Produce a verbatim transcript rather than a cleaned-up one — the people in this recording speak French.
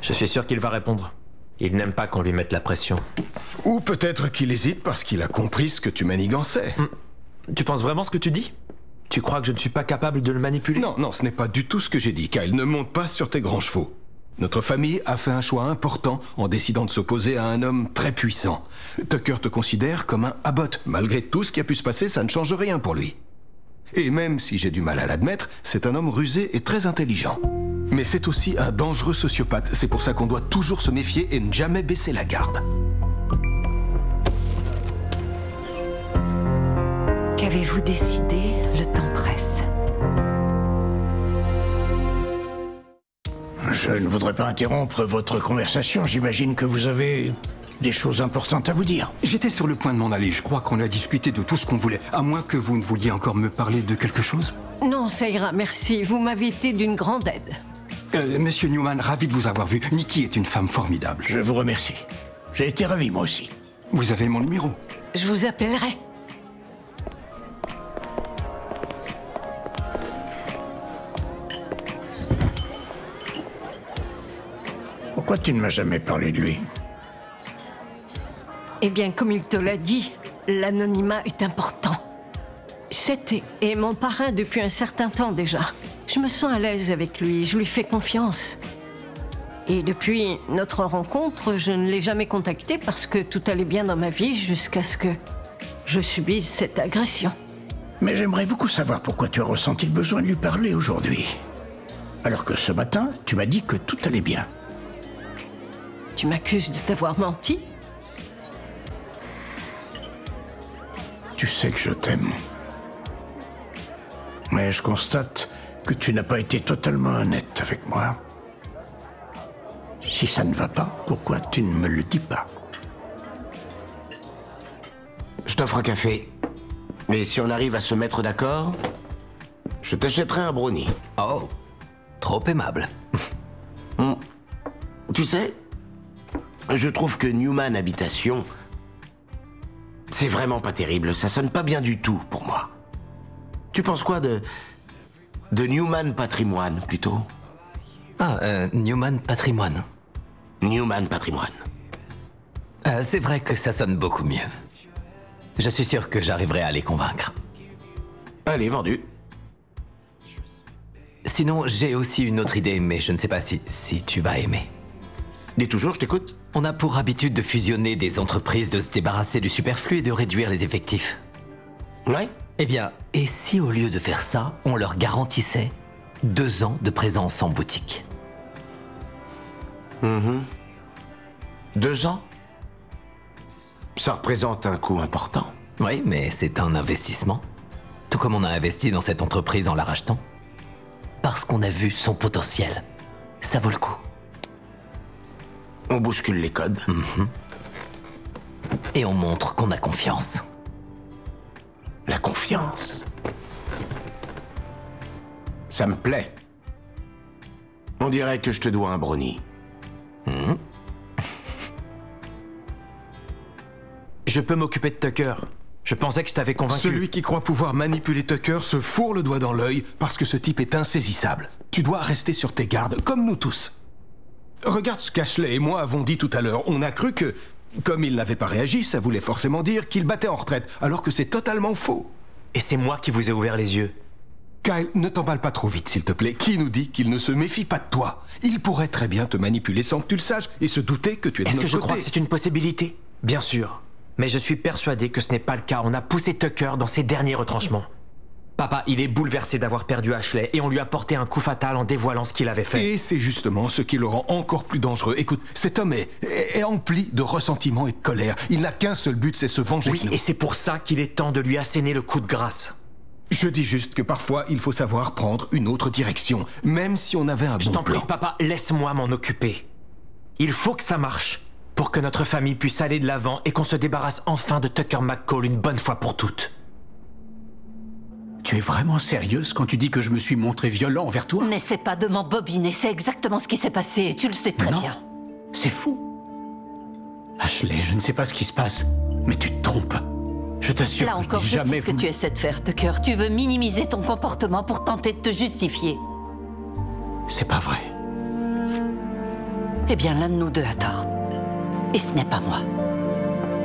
Je suis sûr qu'il va répondre. Il n'aime pas qu'on lui mette la pression. Ou peut-être qu'il hésite parce qu'il a compris ce que tu manigançais. Hum. Tu penses vraiment ce que tu dis? Tu crois que je ne suis pas capable de le manipuler? Non, non, ce n'est pas du tout ce que j'ai dit, Kyle. Ne monte pas sur tes grands chevaux. Notre famille a fait un choix important en décidant de s'opposer à un homme très puissant. Tucker te considère comme un Abbott. Malgré tout ce qui a pu se passer, ça ne change rien pour lui. Et même si j'ai du mal à l'admettre, c'est un homme rusé et très intelligent. Mais c'est aussi un dangereux sociopathe. C'est pour ça qu'on doit toujours se méfier et ne jamais baisser la garde. Qu'avez-vous décidé? Le temps presse. Je ne voudrais pas interrompre votre conversation. J'imagine que vous avez des choses importantes à vous dire. J'étais sur le point de m'en aller. Je crois qu'on a discuté de tout ce qu'on voulait. À moins que vous ne vouliez encore me parler de quelque chose. Non, ça ira, merci. Vous m'avez été d'une grande aide. Euh, Monsieur Newman, ravi de vous avoir vu. Nikki est une femme formidable. Je vous remercie. J'ai été ravi, moi aussi. Vous avez mon numéro. Je vous appellerai. Pourquoi tu ne m'as jamais parlé de lui? Eh bien, comme il te l'a dit, l'anonymat est important. C'était et mon parrain depuis un certain temps déjà. Je me sens à l'aise avec lui, je lui fais confiance. Et depuis notre rencontre, je ne l'ai jamais contacté parce que tout allait bien dans ma vie jusqu'à ce que je subisse cette agression. Mais j'aimerais beaucoup savoir pourquoi tu as ressenti le besoin de lui parler aujourd'hui. Alors que ce matin, tu m'as dit que tout allait bien. Tu m'accuses de t'avoir menti? Tu sais que je t'aime. Mais je constate que tu n'as pas été totalement honnête avec moi. Si ça ne va pas, pourquoi tu ne me le dis pas? Je t'offre un café. Mais si on arrive à se mettre d'accord, je t'achèterai un brownie. Oh, trop aimable. Hmm. Tu sais, je trouve que Newman Habitation, c'est vraiment pas terrible. Ça sonne pas bien du tout pour moi. Tu penses quoi de... de Newman Patrimoine, plutôt? Ah, euh, Newman Patrimoine. Newman Patrimoine. Euh, c'est vrai que ça sonne beaucoup mieux. Je suis sûr que j'arriverai à les convaincre. Allez, vendu. Sinon, j'ai aussi une autre idée, mais je ne sais pas si, si tu vas aimer. Dis toujours, je t'écoute. On a pour habitude de fusionner des entreprises, de se débarrasser du superflu et de réduire les effectifs. Ouais. Eh bien, et si au lieu de faire ça, on leur garantissait deux ans de présence en boutique? Mm-hmm. Deux ans? Ça représente un coût important. Oui, mais c'est un investissement. Tout comme on a investi dans cette entreprise en la rachetant. Parce qu'on a vu son potentiel. Ça vaut le coup. On bouscule les codes. Mm-hmm. Et on montre qu'on a confiance. La confiance. Ça me plaît. On dirait que je te dois un brownie. Mmh. Je peux m'occuper de Tucker. Je pensais que je t'avais convaincu. Celui qui croit pouvoir manipuler Tucker se fourre le doigt dans l'œil parce que ce type est insaisissable. Tu dois rester sur tes gardes, comme nous tous. Regarde ce qu'Ashley et moi avons dit tout à l'heure. On a cru que, comme il n'avait pas réagi, ça voulait forcément dire qu'il battait en retraite, alors que c'est totalement faux. Et c'est moi qui vous ai ouvert les yeux. Kyle, ne t'emballe pas trop vite, s'il te plaît. Qui nous dit qu'il ne se méfie pas de toi? Il pourrait très bien te manipuler sans que tu le saches et se douter que tu es de Est-ce notre que je côté. crois que c'est une possibilité? Bien sûr. Mais je suis persuadé que ce n'est pas le cas. On a poussé Tucker dans ses derniers retranchements. Papa, il est bouleversé d'avoir perdu Ashley et on lui a porté un coup fatal en dévoilant ce qu'il avait fait. Et c'est justement ce qui le rend encore plus dangereux. Écoute, cet homme est, est, est empli de ressentiment et de colère. Il n'a qu'un seul but, c'est se venger Oui, de nous. et c'est pour ça qu'il est temps de lui asséner le coup de grâce. Je dis juste que parfois, il faut savoir prendre une autre direction, même si on avait un Je bon t'en prie, plan. papa, laisse-moi m'en occuper. Il faut que ça marche pour que notre famille puisse aller de l'avant et qu'on se débarrasse enfin de Tucker McCall une bonne fois pour toutes. Tu es vraiment sérieuse quand tu dis que je me suis montré violent envers toi? N'essaie pas de m'embobiner, c'est exactement ce qui s'est passé et tu le sais très Non, bien. c'est fou. Ashley, je ne sais pas ce qui se passe, mais tu te trompes. Je t'assure Là que encore, je je n'ai jamais sais ce que voulu... tu essaies de faire, Tucker. Tu veux minimiser ton comportement pour tenter de te justifier. C'est pas vrai. Eh bien, l'un de nous deux a tort. Et ce n'est pas moi.